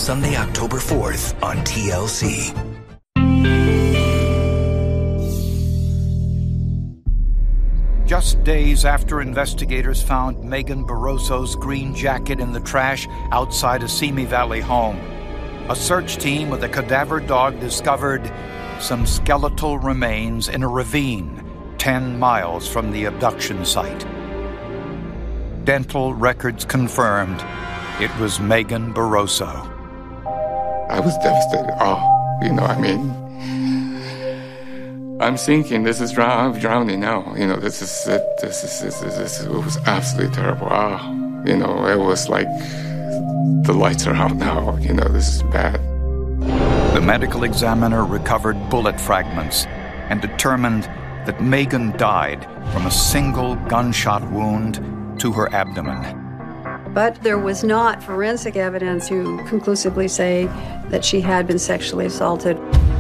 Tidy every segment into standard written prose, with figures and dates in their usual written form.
Sunday, October 4th on TLC. Just days after investigators found Megan Barroso's green jacket in the trash outside a Simi Valley home, a search team with a cadaver dog discovered some skeletal remains in a ravine 10 miles from the abduction site. Dental records confirmed it was Megan Barroso. I was devastated. I'm sinking. I'm drowning now. This is it. It was absolutely terrible. It was like the lights are out now. This is bad. The medical examiner recovered bullet fragments and determined that Megan died from a single gunshot wound to her abdomen. But there was not forensic evidence to conclusively say that she had been sexually assaulted.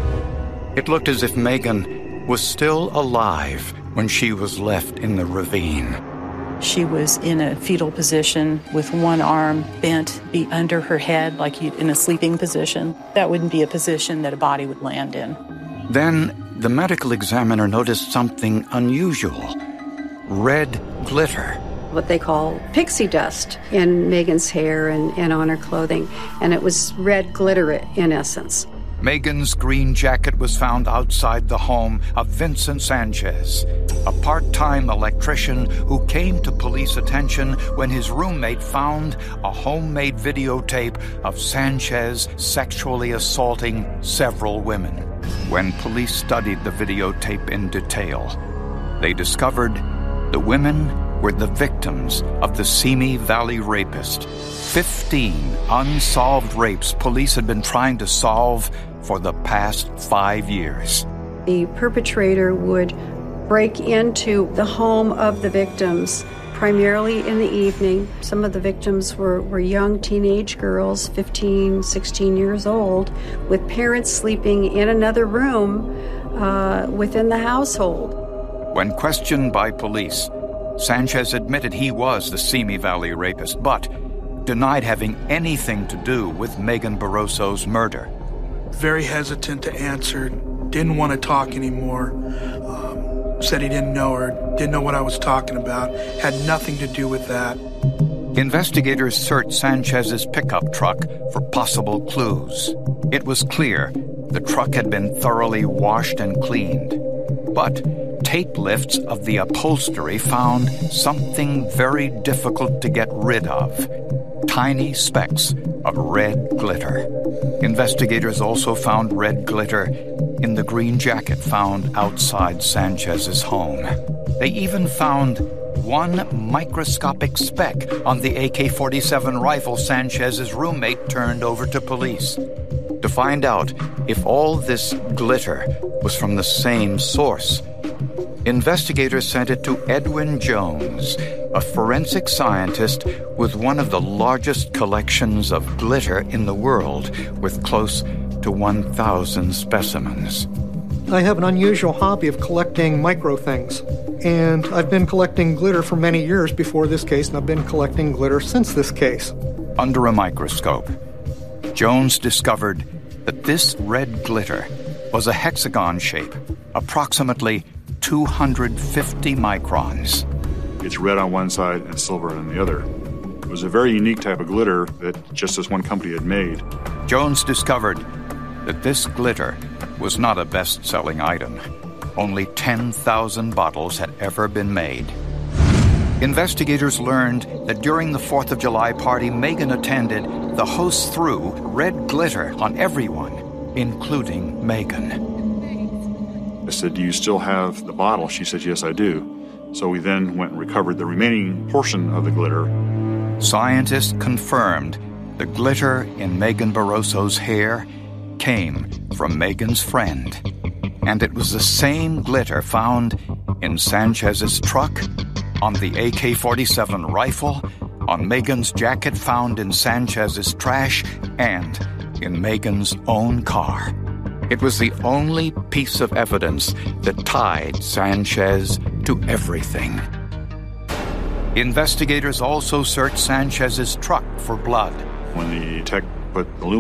It looked as if Megan was still alive when she was left in the ravine. She was in a fetal position with one arm bent under her head, like in a sleeping position. That wouldn't be a position that a body would land in. Then the medical examiner noticed something unusual: red glitter. What they call pixie dust in Megan's hair and on her clothing. And it was red glitter in essence. Megan's green jacket was found outside the home of Vincent Sanchez, a part-time electrician who came to police attention when his roommate found a homemade videotape of Sanchez sexually assaulting several women. When police studied the videotape in detail, they discovered the women were the victims of the Simi Valley rapist. 15 unsolved rapes police had been trying to solve for the past 5 years. The perpetrator would break into the home of the victims, primarily in the evening. Some of the victims were young teenage girls, 15, 16 years old, with parents sleeping in another room within the household. When questioned by police, Sanchez admitted he was the Simi Valley rapist, but denied having anything to do with Megan Barroso's murder. Very hesitant to answer, didn't want to talk anymore, said he didn't know her, didn't know what I was talking about, had nothing to do with that. Investigators searched Sanchez's pickup truck for possible clues. It was clear the truck had been thoroughly washed and cleaned, but tape lifts of the upholstery found something very difficult to get rid of: tiny specks of red glitter. Investigators also found red glitter in the green jacket found outside Sanchez's home. They even found one microscopic speck on the AK-47 rifle Sanchez's roommate turned over to police. To find out if all this glitter was from the same source, investigators sent it to Edwin Jones, a forensic scientist with one of the largest collections of glitter in the world, with close to 1,000 specimens. I have an unusual hobby of collecting micro things, and I've been collecting glitter for many years before this case, and I've been collecting glitter since this case. Under a microscope, Jones discovered that this red glitter was a hexagon shape, approximately 250 microns. It's red on one side and silver on the other. It was a very unique type of glitter that just this one company had made. Jones discovered that this glitter was not a best-selling item. Only 10,000 bottles had ever been made. Investigators learned that during the 4th of July party Megan attended, the host threw red glitter on everyone, including Megan. I said, "Do you still have the bottle?" She said, "Yes, I do." So we then went and recovered the remaining portion of the glitter. Scientists confirmed the glitter in Megan Barroso's hair came from Megan's friend, and it was the same glitter found in Sanchez's truck, on the AK-47 rifle, on Megan's jacket found in Sanchez's trash, and in Megan's own car. It was the only piece of evidence that tied Sanchez to everything. Investigators also searched Sanchez's truck for blood. When the tech put the